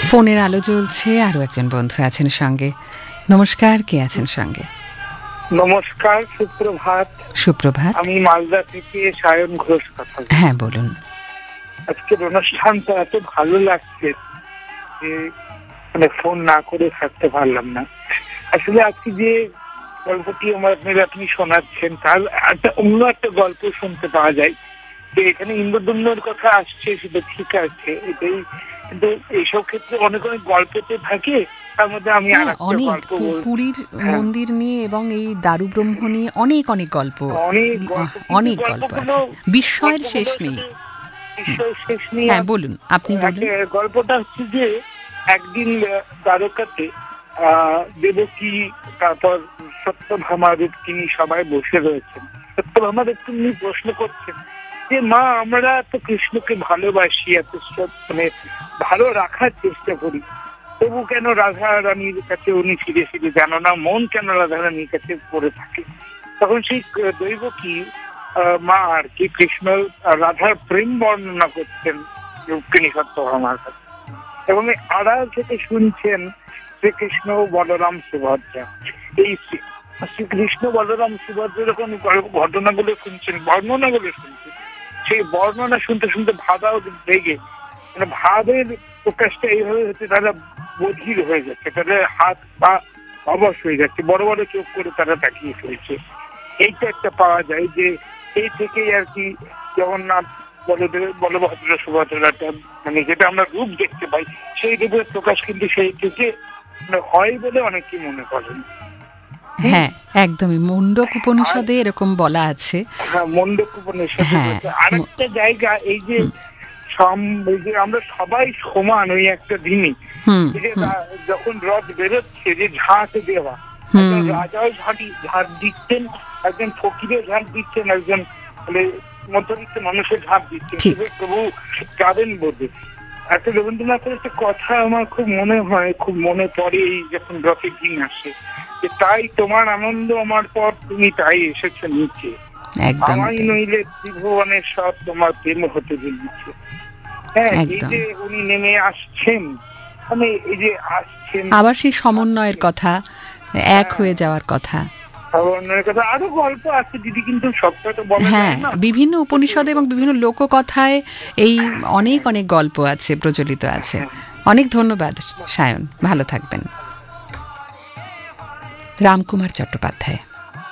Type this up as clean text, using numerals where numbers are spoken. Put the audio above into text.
ফোনের আলো জ্বলছে, আরো একজন বন্ধু আছেন সঙ্গে। নমস্কার, কে আছেন সঙ্গে? নমস্কার, সুপ্রভাত। সুপ্রভাত। আমি মালদা থেকে সায়ন ঘোষ কথা বলছি। হ্যাঁ, বলুন। আজকের অনুষ্ঠানটা এত ভালো লাগছে যে ফোন না করে থাকতে পারলাম না। আসলে আজকে যে গল্পটি আপনি শোনাচ্ছেন তার অন্য একটা গল্প শুনতে পাওয়া যায় যে এখানে ইন্দ্রদম্নের কথা আসছে, সেটা ঠিক আছে, এটাই। কিন্তু এইসব ক্ষেত্রে অনেক অনেক গল্পতে থাকে। তার মধ্যে আমি অনেক পুরীর মন্দির নিয়ে এবং এই দারুব্রহ্ম নিয়ে অনেক অনেক গল্প, অনেক গল্প আছে, বিস্ময়ের শেষ নেই। হ্যাঁ, বলুন, আপনি বলুন। গল্পটা হচ্ছে যে একদিন দ্বারকাতে দেবকী, তারপর সত্যভামা, রুক্মিণী সবাই বসে রয়েছেন। সত্যভামা রুক্মিণী প্রশ্ন করছেন যে মা, আমরা তো কৃষ্ণকে ভালোবাসি, এত ভালো রাখার চেষ্টা করি, তবু কেন রাধা রানীর কাছে উনি ফিরে ফিরে জানো না, মন কেন রাধা রানীর কাছে পড়ে থাকে? তখন সেই দৈবকী মা আর কি কৃষ্ণ রাধার প্রেম বর্ণনা করছেন রুক্মিণী সত্যভামার কাছে, এবং আড়াল থেকে শুনছেন শ্রীকৃষ্ণ, বলরাম, সুভদ্রা। এই শ্রীকৃষ্ণ, বলরাম, সুভদ্রা যখন ঘটনাগুলো শুনছেন, বর্ণনাগুলো শুনছেন, সেই বর্ণনা শুনতে শুনতে ভাবাও লেগে, ভাবের প্রকাশটা এইভাবে হচ্ছে, তারা বধির হয়ে যাচ্ছে, তাদের হাত পা অবশ হয়ে যাচ্ছে, বড় বড় চোখ করে তারা তাকিয়ে ফেলছে। এইটা একটা পাওয়া যায় যে এই থেকেই আর কি জগন্নাথ বলভদ্র সুভদ্রাটা যেটা আমরা রূপ দেখতে পাই, সেই রূপের প্রকাশ কিন্তু সেই থেকে হয় বলে অনেকে মনে করেন। হ্যাঁ, একদমই। মুন্ডক উপনিষদে এরকম বলা আছে। হ্যাঁ, মুন্ডক উপনিষদে। আরেকটা জায়গা, এই যে আমরা সবাই সমান ওই একটা দিনই, যখন রথ বেরোচ্ছে, যে ঝাঁট দেওয়া, রাজাও ঝাঁট দিচ্ছেন, একজন ফকিরের ঝাঁট দিচ্ছেন, একজন মধ্যবিত্ত মানুষের ঝাঁট দিচ্ছেন, প্রভু যাবেন বোধে। একটা রবীন্দ্রনাথের একটা কথা আমার খুব মনে হয়, খুব মনে পড়ে এই যখন রথের দিন আসে, যে তাই তোমার আনন্দ আমার পর, তুমি তাই এসেছো নিচে, আমায় নইলে ত্রিভুবনের সব তোমার প্রেম হতে দিচ্ছে। হ্যাঁ, এই যে উনি নেমে আসছেন, এই যে আসছেন, আবার সেই সমন্বয়ের কথা, এক হয়ে যাওয়ার কথা, আরো গল্প আছে দিদি, কিন্তু সবটা তো বলা যায় না। বিভিন্ন উপনিষদে এবং বিভিন্ন লোককথায় এই অনেক অনেক গল্প আছে, প্রচলিত আছে। অনেক ধন্যবাদ সায়ন, ভালো থাকবেন। রামকুমার চট্টোপাধ্যায়।